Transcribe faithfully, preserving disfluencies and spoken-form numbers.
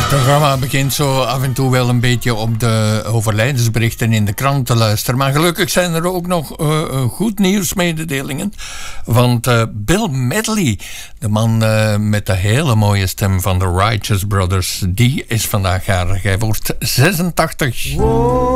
Het programma begint zo af en toe wel een beetje op de overlijdensberichten in de krant te luisteren. Maar gelukkig zijn er ook nog uh, goed nieuwsmededelingen. Want uh, Bill Medley, de man uh, met de hele mooie stem van de Righteous Brothers, die is vandaag jarig. Hij wordt zesentachtig. Wow.